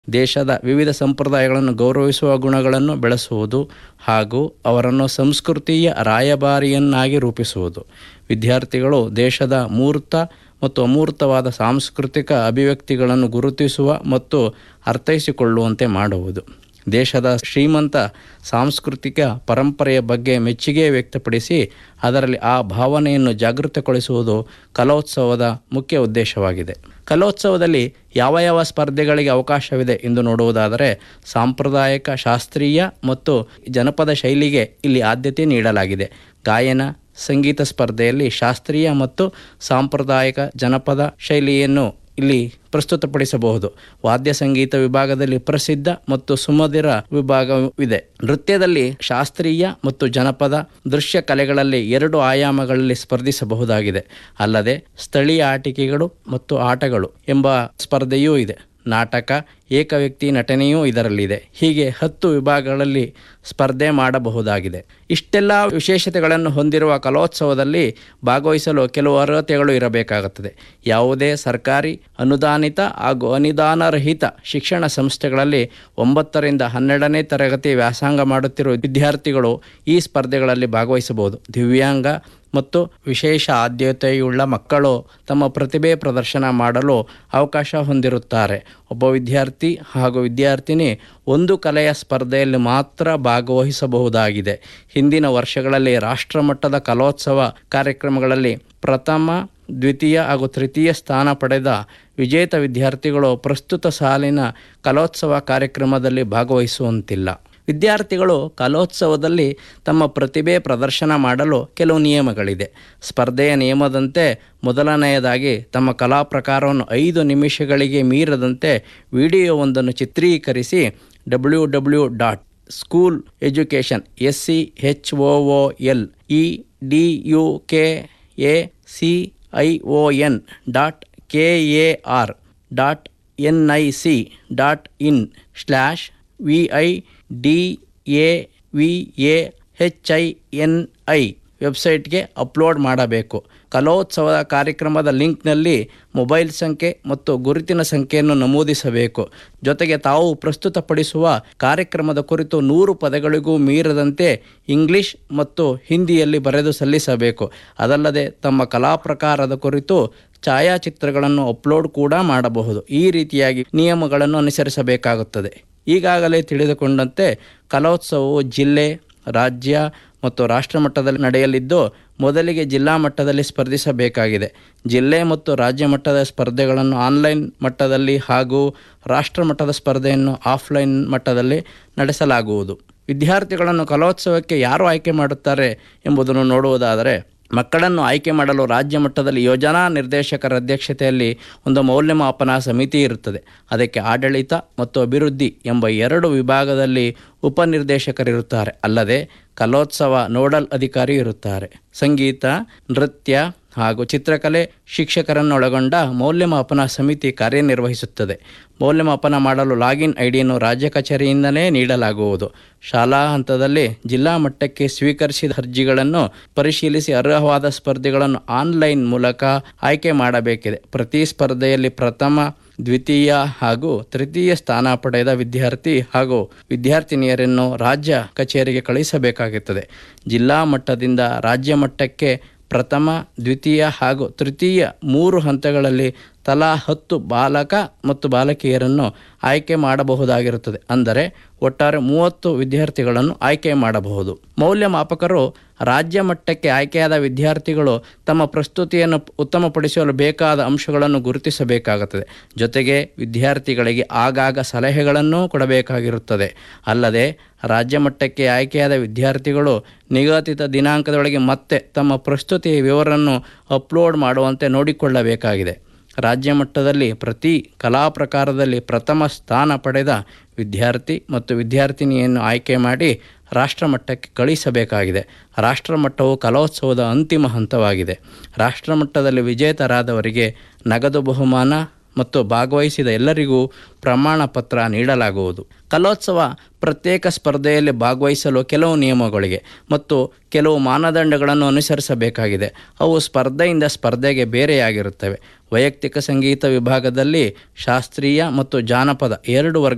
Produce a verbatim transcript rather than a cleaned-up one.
ದೇಶದ ವಿವಿಧ ಸಂಪ್ರದಾಯಗಳನ್ನು ಗೌರವಿಸುವ ಗುಣಗಳನ್ನು ಬೆಳೆಸುವುದು ಹಾಗೂ ಅವರನ್ನು ಸಂಸ್ಕೃತಿಯ ರಾಯಭಾರಿಯನ್ನಾಗಿ ರೂಪಿಸುವುದು. ವಿದ್ಯಾರ್ಥಿಗಳು ದೇಶದ ಮೂರ್ತ ಮತ್ತು ಅಮೂರ್ತವಾದ ಸಾಂಸ್ಕೃತಿಕ ಅಭಿವ್ಯಕ್ತಿಗಳನ್ನು ಗುರುತಿಸುವ ಮತ್ತು ಅರ್ಥೈಸಿಕೊಳ್ಳುವಂತೆ ಮಾಡುವುದು. ದೇಶದ ಶ್ರೀಮಂತ ಸಾಂಸ್ಕೃತಿಕ ಪರಂಪರೆಯ ಬಗ್ಗೆ ಮೆಚ್ಚುಗೆ ವ್ಯಕ್ತಪಡಿಸಿ ಅದರಲ್ಲಿ ಆ ಭಾವನೆಯನ್ನು ಜಾಗೃತಗೊಳಿಸುವುದು ಕಲೋತ್ಸವದ ಮುಖ್ಯ ಉದ್ದೇಶವಾಗಿದೆ. ಕಲೋತ್ಸವದಲ್ಲಿ ಯಾವ ಯಾವ ಸ್ಪರ್ಧೆಗಳಿಗೆ ಅವಕಾಶವಿದೆ ಎಂದು ನೋಡುವುದಾದರೆ, ಸಾಂಪ್ರದಾಯಿಕ, ಶಾಸ್ತ್ರೀಯ ಮತ್ತು ಜನಪದ ಶೈಲಿಗೆ ಇಲ್ಲಿ ಆದ್ಯತೆ ನೀಡಲಾಗಿದೆ. ಗಾಯನ, ಸಂಗೀತ ಸ್ಪರ್ಧೆಯಲ್ಲಿ ಶಾಸ್ತ್ರೀಯ ಮತ್ತು ಸಾಂಪ್ರದಾಯಿಕ ಜನಪದ ಶೈಲಿಯನ್ನು ಇಲ್ಲಿ ಪ್ರಸ್ತುತಪಡಿಸಬಹುದು. ವಾದ್ಯ ಸಂಗೀತ ವಿಭಾಗದಲ್ಲಿ ಪ್ರಸಿದ್ಧ ಮತ್ತು ಸುಮಧುರ ವಿಭಾಗವಿದೆ. ನೃತ್ಯದಲ್ಲಿ ಶಾಸ್ತ್ರೀಯ ಮತ್ತು ಜನಪದ, ದೃಶ್ಯ ಕಲೆಗಳಲ್ಲಿ ಎರಡು ಆಯಾಮಗಳಲ್ಲಿ ಸ್ಪರ್ಧಿಸಬಹುದಾಗಿದೆ. ಅಲ್ಲದೆ ಸ್ಥಳೀಯ ಆಟಿಕೆಗಳು ಮತ್ತು ಆಟಗಳು ಎಂಬ ಸ್ಪರ್ಧೆಯೂ ಇದೆ. ನಾಟಕ, ಏಕವ್ಯಕ್ತಿ ನಟನೆಯೂ ಇದರಲ್ಲಿದೆ. ಹೀಗೆ ಹತ್ತು ವಿಭಾಗಗಳಲ್ಲಿ ಸ್ಪರ್ಧೆ ಮಾಡಬಹುದಾಗಿದೆ. ಇಷ್ಟೆಲ್ಲ ವಿಶೇಷತೆಗಳನ್ನು ಹೊಂದಿರುವ ಕಲೋತ್ಸವದಲ್ಲಿ ಭಾಗವಹಿಸಲು ಕೆಲವು ಅರ್ಹತೆಗಳು ಇರಬೇಕಾಗುತ್ತದೆ. ಯಾವುದೇ ಸರ್ಕಾರಿ, ಅನುದಾನಿತ ಹಾಗೂ ಅನುದಾನರಹಿತ ಶಿಕ್ಷಣ ಸಂಸ್ಥೆಗಳಲ್ಲಿ ಒಂಬತ್ತರಿಂದ ಹನ್ನೆರಡನೇ ತರಗತಿ ವ್ಯಾಸಂಗ ಮಾಡುತ್ತಿರುವ ವಿದ್ಯಾರ್ಥಿಗಳು ಈ ಸ್ಪರ್ಧೆಗಳಲ್ಲಿ ಭಾಗವಹಿಸಬಹುದು. ದಿವ್ಯಾಂಗ ಮತ್ತು ವಿಶೇಷ ಆದ್ಯತೆಯುಳ್ಳ ಮಕ್ಕಳು ತಮ್ಮ ಪ್ರತಿಭೆ ಪ್ರದರ್ಶನ ಮಾಡಲು ಅವಕಾಶ ಹೊಂದಿರುತ್ತಾರೆ. ಒಬ್ಬ ವಿದ್ಯಾರ್ಥಿ ಹಾಗೂ ವಿದ್ಯಾರ್ಥಿನಿ ಒಂದು ಕಲೆಯ ಸ್ಪರ್ಧೆಯಲ್ಲಿ ಮಾತ್ರ ಭಾಗವಹಿಸಬಹುದಾಗಿದೆ. ಹಿಂದಿನ ವರ್ಷಗಳಲ್ಲಿ ರಾಷ್ಟ್ರಮಟ್ಟದ ಕಲೋತ್ಸವ ಕಾರ್ಯಕ್ರಮಗಳಲ್ಲಿ ಪ್ರಥಮ, ದ್ವಿತೀಯ ಹಾಗೂ ತೃತೀಯ ಸ್ಥಾನ ಪಡೆದ ವಿಜೇತ ವಿದ್ಯಾರ್ಥಿಗಳು ಪ್ರಸ್ತುತ ಸಾಲಿನ ಕಲೋತ್ಸವ ಕಾರ್ಯಕ್ರಮದಲ್ಲಿ ಭಾಗವಹಿಸುವಂತಿಲ್ಲ. ವಿದ್ಯಾರ್ಥಿಗಳು ಕಲೋತ್ಸವದಲ್ಲಿ ತಮ್ಮ ಪ್ರತಿಭೆ ಪ್ರದರ್ಶನ ಮಾಡಲು ಕೆಲವು ನಿಯಮಗಳಿದೆ. ಸ್ಪರ್ಧೆಯ ನಿಯಮದಂತೆ ಮೊದಲನೆಯದಾಗಿ ತಮ್ಮ ಕಲಾ ಪ್ರಕಾರವನ್ನು ಐದು ನಿಮಿಷಗಳಿಗೆ ಮೀರದಂತೆ ವಿಡಿಯೋವೊಂದನ್ನು ಚಿತ್ರೀಕರಿಸಿ W W dot school education S C H O O L E D U K A C I O N dot K A R dot N I C dot in slash V I D A V A H I N I ವೆಬ್ಸೈಟ್ಗೆ upload ಮಾಡಬೇಕು. ಕಲೋತ್ಸವದ ಕಾರ್ಯಕ್ರಮದ ಲಿಂಕ್ನಲ್ಲಿ mobile ಸಂಖ್ಯೆ ಮತ್ತು ಗುರುತಿನ ಸಂಖ್ಯೆಯನ್ನು ನಮೂದಿಸಬೇಕು. ಜೊತೆಗೆ ತಾವು ಪ್ರಸ್ತುತಪಡಿಸುವ ಕಾರ್ಯಕ್ರಮದ ಕುರಿತು ನೂರು ಪದಗಳಿಗೂ ಮೀರದಂತೆ ಇಂಗ್ಲಿಷ್ ಮತ್ತು ಹಿಂದಿಯಲ್ಲಿ ಬರೆದು ಸಲ್ಲಿಸಬೇಕು. ಅದಲ್ಲದೆ ತಮ್ಮ ಕಲಾ ಪ್ರಕಾರದ ಕುರಿತು ಛಾಯಾಚಿತ್ರಗಳನ್ನು ಅಪ್ಲೋಡ್ ಕೂಡ ಮಾಡಬಹುದು. ಈ ರೀತಿಯಾಗಿ ನಿಯಮಗಳನ್ನು ಅನುಸರಿಸಬೇಕಾಗುತ್ತದೆ. ಈಗಾಗಲೇ ತಿಳಿದುಕೊಂಡಂತೆ ಕಲೋತ್ಸವವು ಜಿಲ್ಲೆ, ರಾಜ್ಯ ಮತ್ತು ರಾಷ್ಟ್ರ ಮಟ್ಟದಲ್ಲಿ ನಡೆಯಲಿದ್ದು, ಮೊದಲಿಗೆ ಜಿಲ್ಲಾ ಮಟ್ಟದಲ್ಲಿ ಸ್ಪರ್ಧಿಸಬೇಕಾಗಿದೆ. ಜಿಲ್ಲೆ ಮತ್ತು ರಾಜ್ಯ ಮಟ್ಟದ ಸ್ಪರ್ಧೆಗಳನ್ನು ಆನ್ಲೈನ್ ಮಟ್ಟದಲ್ಲಿ ಹಾಗೂ ರಾಷ್ಟ್ರ ಮಟ್ಟದ ಸ್ಪರ್ಧೆಯನ್ನು ಆಫ್ಲೈನ್ ಮಟ್ಟದಲ್ಲಿ ನಡೆಸಲಾಗುವುದು. ವಿದ್ಯಾರ್ಥಿಗಳನ್ನು ಕಲೋತ್ಸವಕ್ಕೆ ಯಾರು ಆಯ್ಕೆ ಮಾಡುತ್ತಾರೆ ಎಂಬುದನ್ನು ನೋಡುವುದಾದರೆ, ಮಕ್ಕಳನ್ನು ಆಯ್ಕೆ ಮಾಡಲು ರಾಜ್ಯ ಮಟ್ಟದಲ್ಲಿ ಯೋಜನಾ ನಿರ್ದೇಶಕರ ಅಧ್ಯಕ್ಷತೆಯಲ್ಲಿ ಒಂದು ಮೌಲ್ಯಮಾಪನ ಸಮಿತಿ ಇರುತ್ತದೆ. ಅದಕ್ಕೆ ಆಡಳಿತ ಮತ್ತು ಅಭಿವೃದ್ಧಿ ಎಂಬ ಎರಡು ವಿಭಾಗದಲ್ಲಿ ಉಪನಿರ್ದೇಶಕರಿರುತ್ತಾರೆ. ಅಲ್ಲದೆ ಕಲೋತ್ಸವ ನೋಡಲ್ ಅಧಿಕಾರಿ ಇರುತ್ತಾರೆ. ಸಂಗೀತ, ನೃತ್ಯ ಹಾಗೂ ಚಿತ್ರಕಲೆ ಶಿಕ್ಷಕರನ್ನೊಳಗೊಂಡ ಮೌಲ್ಯಮಾಪನ ಸಮಿತಿ ಕಾರ್ಯನಿರ್ವಹಿಸುತ್ತದೆ. ಮೌಲ್ಯಮಾಪನ ಮಾಡಲು ಲಾಗಿನ್ ಐಡಿಯನ್ನು ರಾಜ್ಯ ಕಚೇರಿಯಿಂದಲೇ ನೀಡಲಾಗುವುದು. ಶಾಲಾ ಹಂತದಲ್ಲಿ ಜಿಲ್ಲಾ ಮಟ್ಟಕ್ಕೆ ಸ್ವೀಕರಿಸಿದ ಅರ್ಜಿಗಳನ್ನು ಪರಿಶೀಲಿಸಿ ಅರ್ಹವಾದ ಸ್ಪರ್ಧೆಗಳನ್ನು ಆನ್ಲೈನ್ ಮೂಲಕ ಆಯ್ಕೆ ಮಾಡಬೇಕಿದೆ. ಪ್ರತಿ ಸ್ಪರ್ಧೆಯಲ್ಲಿ ಪ್ರಥಮ, ದ್ವಿತೀಯ ಹಾಗೂ ತೃತೀಯ ಸ್ಥಾನ ಪಡೆದ ವಿದ್ಯಾರ್ಥಿ ಹಾಗೂ ವಿದ್ಯಾರ್ಥಿನಿಯರನ್ನು ರಾಜ್ಯ ಕಚೇರಿಗೆ ಕಳುಹಿಸಬೇಕಾಗುತ್ತದೆ. ಜಿಲ್ಲಾ ಮಟ್ಟದಿಂದ ರಾಜ್ಯ ಮಟ್ಟಕ್ಕೆ ಪ್ರಥಮ, ದ್ವಿತೀಯ ಹಾಗೂ ತೃತೀಯ ಮೂರು ಹಂತಗಳಲ್ಲಿ ತಲಾ ಹತ್ತು ಬಾಲಕ ಮತ್ತು ಬಾಲಕಿಯರನ್ನು ಆಯ್ಕೆ ಮಾಡಬಹುದಾಗಿರುತ್ತದೆ. ಅಂದರೆ ಒಟ್ಟಾರೆ ಮೂವತ್ತು ವಿದ್ಯಾರ್ಥಿಗಳನ್ನು ಆಯ್ಕೆ ಮಾಡಬಹುದು. ಮೌಲ್ಯಮಾಪಕರು ರಾಜ್ಯ ಮಟ್ಟಕ್ಕೆ ಆಯ್ಕೆಯಾದ ವಿದ್ಯಾರ್ಥಿಗಳು ತಮ್ಮ ಪ್ರಸ್ತುತಿಯನ್ನು ಉತ್ತಮಪಡಿಸಲು ಬೇಕಾದ ಅಂಶಗಳನ್ನು ಗುರುತಿಸಬೇಕಾಗುತ್ತದೆ. ಜೊತೆಗೆ ವಿದ್ಯಾರ್ಥಿಗಳಿಗೆ ಆಗಾಗ ಸಲಹೆಗಳನ್ನೂ ಕೊಡಬೇಕಾಗಿರುತ್ತದೆ. ಅಲ್ಲದೆ ರಾಜ್ಯ ಮಟ್ಟಕ್ಕೆ ಆಯ್ಕೆಯಾದ ವಿದ್ಯಾರ್ಥಿಗಳು ನಿಗದಿತ ದಿನಾಂಕದೊಳಗೆ ಮತ್ತೆ ತಮ್ಮ ಪ್ರಸ್ತುತಿಯ ವಿವರವನ್ನು ಅಪ್ಲೋಡ್ ಮಾಡುವಂತೆ ನೋಡಿಕೊಳ್ಳಬೇಕಾಗಿದೆ. ರಾಜ್ಯ ಮಟ್ಟದಲ್ಲಿ ಪ್ರತಿ ಕಲಾ ಪ್ರಕಾರದಲ್ಲಿ ಪ್ರಥಮ ಸ್ಥಾನ ಪಡೆದ ವಿದ್ಯಾರ್ಥಿ ಮತ್ತು ವಿದ್ಯಾರ್ಥಿನಿಯನ್ನು ಆಯ್ಕೆ ಮಾಡಿ ರಾಷ್ಟ್ರ ಮಟ್ಟಕ್ಕೆ ಕಳುಹಿಸಬೇಕಾಗಿದೆ. ರಾಷ್ಟ್ರ ಮಟ್ಟವು ಕಲೋತ್ಸವದ ಅಂತಿಮ ಹಂತವಾಗಿದೆ. ರಾಷ್ಟ್ರ ಮಟ್ಟದಲ್ಲಿ ವಿಜೇತರಾದವರಿಗೆ ನಗದು ಬಹುಮಾನ ಮತ್ತು ಭಾಗವಹಿಸಿದ ಎಲ್ಲರಿಗೂ ಪ್ರಮಾಣ ಪತ್ರ ನೀಡಲಾಗುವುದು. ಕಲೋತ್ಸವ ಪ್ರತ್ಯೇಕ ಸ್ಪರ್ಧೆಯಲ್ಲಿ ಭಾಗವಹಿಸಲು ಕೆಲವು ನಿಯಮಗಳಿಗೆ ಮತ್ತು ಕೆಲವು ಮಾನದಂಡಗಳನ್ನು ಅನುಸರಿಸಬೇಕಾಗಿದೆ. ಅವು ಸ್ಪರ್ಧೆಯಿಂದ ಸ್ಪರ್ಧೆಗೆ ಬೇರೆಯಾಗಿರುತ್ತವೆ. ವೈಯಕ್ತಿಕ ಸಂಗೀತ ವಿಭಾಗದಲ್ಲಿ ಶಾಸ್ತ್ರೀಯ ಮತ್ತು ಜಾನಪದ ಎರಡು ವರ್ಗ